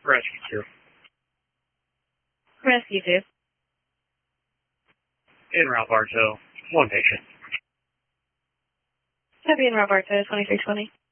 Rescue 2. Rescue 2. En route, Bartow. 1 patient. Copy en route, Bartow, 2320.